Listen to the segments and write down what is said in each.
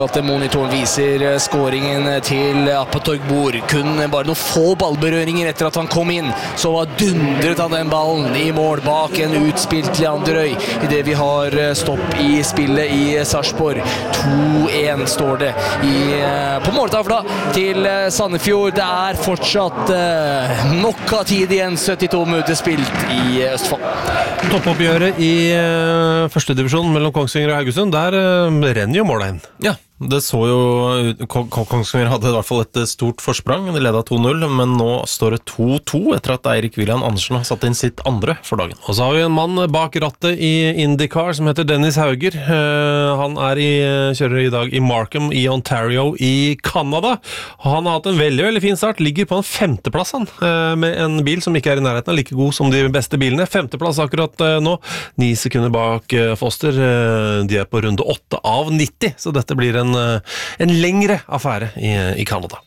At monitoren viser skåringen til Apatogbor. Kun bare noen få ballberøringer etter at han kom inn, så var dundret han den ballen i mål bak en utspilt Leanderøy. I det vi har stopp i spillet i Sarpsborg. 2-1 står det på måltavla til Sandefjord. Det er fortsatt nok av tid igjen, 72 minutter spilt i Østfold. Toppoppgjøret i første divisjon mellom Kongsvinger og Haugesund, der renner jo målet inn. Ja, det så jo Kongsvinger hadde i hvert fall et stort forsprang. De ledet 2-0, men nå står det 2-2 etter at Eirik William Andersen har satt inn sitt andre for dagen. Og så har vi en mann bak rattet i IndyCar som heter Dennis Hauger. Han kjører i dag i Markham i Ontario i Canada. Han har hatt en veldig fin start, ligger på en 5. plass han, med en bil som ikke er i nærheten, like god som de beste bilene. 5. plass akkurat nå, 9 sekunder bak Foster. De er på runde 8 av 90, så dette blir en lengre affære i Canada.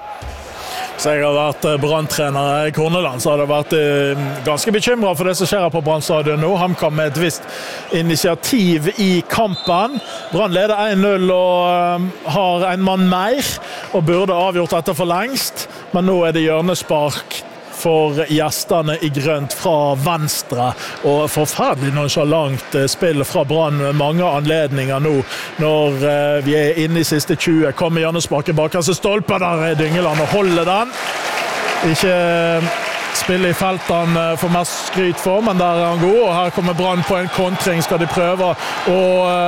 Så jeg har vært Brann-trener i Korneland, så har det vært ganske bekymret for det som skjer på Brann stadion nå. HamKam med et visst initiativ i kampen. Brann leder 1-0 og har en mann mer, og burde avgjort dette for lengst. Men nå er det hjørnespark for gjestene i grønt fra venstre, og forferdelig nonchalant spill fra Brann med mange anledninger nå, når vi er inne i siste 20. Kommer hjørnesparket bak, altså stolper der Dyngeland og holder den. Ikke spille i felten for mest skryt for, men der er han god, og her kommer Brann på en kontring, skal de prøve å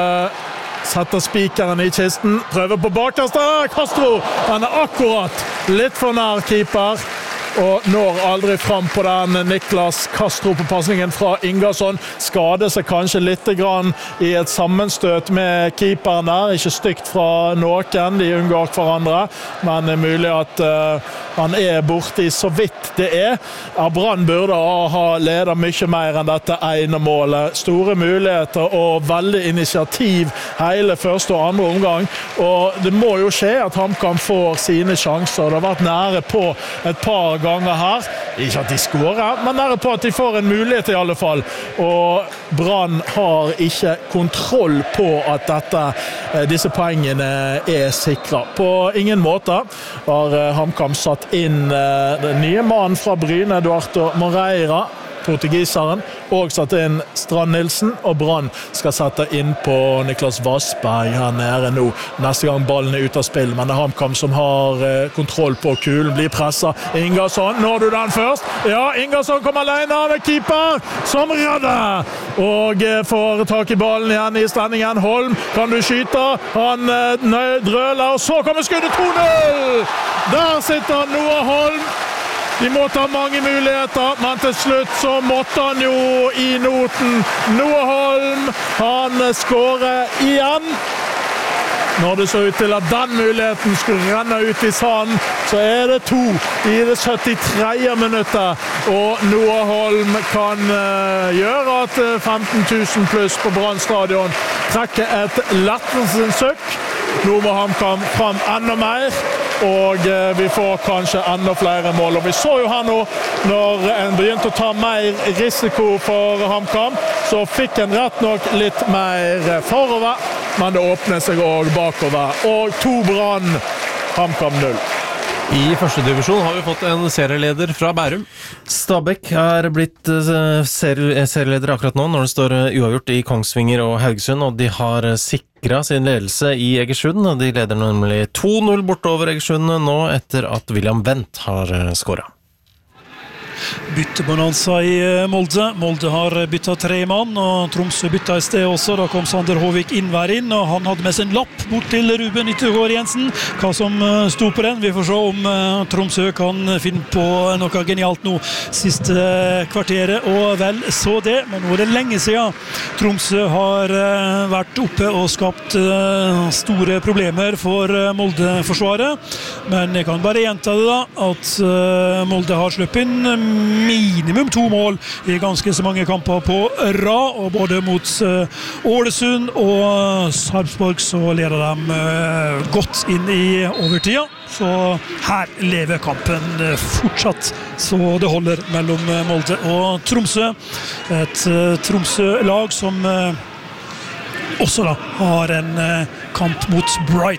setter spikeren i kisten, prøver på bakerste, Castro, han er akkurat litt for nær keeper, og når aldri frem på den. Niklas Castro på passningen fra Ingasson skader seg kanskje litt grann i et sammenstøt med keeperen der, ikke stygt fra noen, de unngår hverandre, men det er mulig at han er borte i så vidt det er. Brann burde ha ledet mye mer enn dette ene målet. Store muligheter og veldig initiativ hele første og andre omgang, og det må jo skje at HamKam får sine sjanser. Det har vært nære på et par ganger her. Ikke at de skårer, men nære på at de får en mulighet i alle fall. Og Brann har ikke kontroll på at disse poengene er sikra. På ingen måte har HamKam satt inn den nye mannen fra Bryne, Eduardo Moreira, portugiseren, og satt inn Strand Nilsen, og Brann skal sette inn på Niklas Vassberg her nede nå. Neste gang ballen er ute av spill, men det er HamKam som har kontroll på kulen, blir presset. Ingasson, når du den først? Ja, Ingasson kommer alene av keeper, som redder, og får tak i ballen igjen i stendingen. Holm, kan du skyte? Han drøler, og så kommer skuddet 2-0! Der sitter Noah Holm. De må ta mange muligheter, men til slutt så måtte han jo i noten. Noah Holm, han skårer igjen. Når det så ut til at den muligheten skulle renne ut i sand, så er det 2 i det 73. minuttet. Og Noah Holm kan gjøre at 15 000 pluss på Brann stadion trekker et lettelsens søkk. Nå må HamKam fram enda mer, og vi får kanskje enda flere mål. Og vi så jo her nå, når en begynte å ta mer risiko for HamKam, så fikk en rett nok litt mer forover, men det åpner seg også bakover. Og 2 Brann, HamKam 0. I første divisjon har vi fått en serieleder fra Bærum. Stabæk er blitt serieleder akkurat nå, når det står uavgjort i Kongsvinger og Haugesund, og de har sikret sin ledelse i Egersund. De leder nemlig 2-0 bortover Egersund nå, etter at William Wendt har skåret. Byttebonanza i Molde. Molde har byttet 3 mann, og Tromsø byttet i sted også. Da kom Sander Håvik Innvær inn, og han hadde med sin lapp bort til Ruben Yttergård Jensen. Hva som sto på den, vi får se om Tromsø kan finne på noe genialt nå siste kvarteret, og vel så det. Men nå er det lenge siden Tromsø har vært oppe og skapt store problemer for Molde-forsvaret. Men jeg kan bare gjenta det da, at Molde har sluppet inn minimum 2 mål i ganske så mange kamper på rad, og både mot Ålesund og Sarpsborg så leder de godt inn i overtida, så her lever kampen fortsatt, så det holder mellom Molde og Tromsø. Et Tromsø-lag som også da har en kamp mot Brighton.